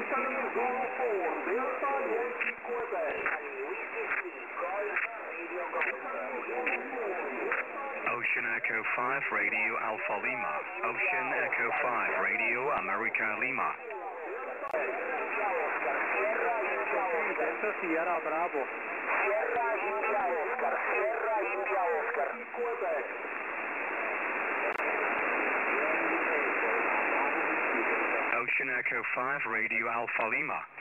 Ocean Echo 5 Radio Alpha Lima. Ocean Echo 5 Radio America Lima. Intento Sierra Bravo. Sierra India Oscar. Sierra India Oscar. Ocean Echo 5 Radio Alpha Lima.